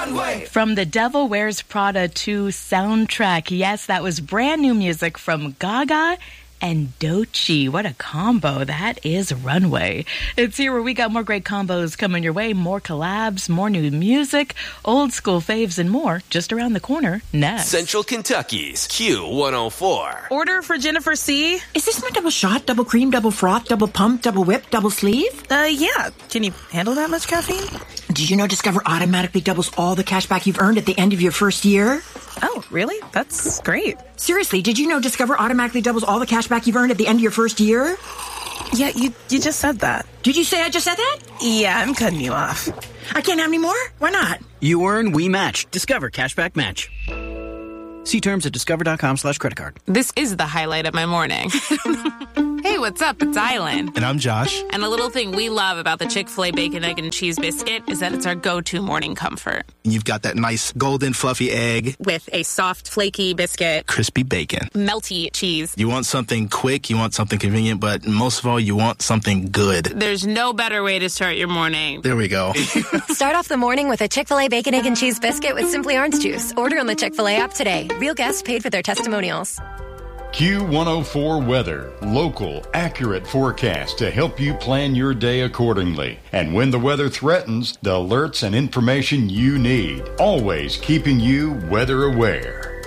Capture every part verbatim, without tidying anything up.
Runway. From the Devil Wears Prada two soundtrack. Yes, that was brand new music from Gaga and Doechii. What a combo. That is Runway. It's here where we got more great combos coming your way. More collabs, more new music, old school faves, and more just around the corner next. Central Kentucky's Q one oh four. Order for Jennifer C. Is this my double shot, double cream, double froth, double pump, double whip, double sleeve? Uh, yeah. Can you handle that much caffeine? Did you know Discover automatically doubles all the cash back you've earned at the end of your first year? Oh, really? That's great. Seriously, did you know Discover automatically doubles all the cash back you've earned at the end of your first year? Yeah, you you just said that. Did you say I just said that? Yeah, I'm cutting you off. I can't have any more? Why not? You earn, we match. Discover Cashback Match. See terms at discover.com slash credit card. This is the highlight of my morning. Hey, what's up? It's Island. And I'm Josh. And a little thing we love about the Chick-fil-A Bacon, Egg, and Cheese Biscuit is that it's our go-to morning comfort. You've got that nice golden fluffy egg. With a soft, flaky biscuit. Crispy bacon. Melty cheese. You want something quick, you want something convenient, but most of all, you want something good. There's no better way to start your morning. There we go. Start off the morning with a Chick-fil-A Bacon, Egg, and Cheese Biscuit with Simply Orange Juice. Order on the Chick-fil-A app today. Real guests paid for their testimonials. Q one oh four Weather. Local, accurate forecast to help you plan your day accordingly. And when the weather threatens, the alerts and information you need. Always keeping you weather aware.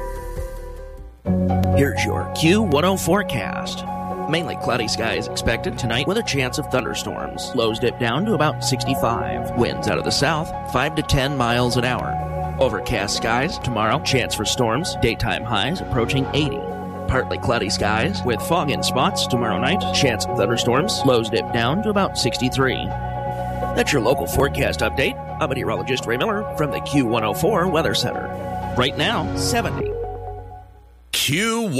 Here's your Q one oh forecast. Mainly cloudy skies expected tonight with a chance of thunderstorms. Lows dip down to about sixty-five. Winds out of the south, five to ten miles an hour. Overcast skies tomorrow. Chance for storms. Daytime highs approaching eighty. Partly cloudy skies with fog in spots tomorrow night. Chance of thunderstorms. Lows dip down to about sixty-three. That's your local forecast update. I'm meteorologist Ray Miller from the Q one oh four Weather Center. Right now, seventy. Q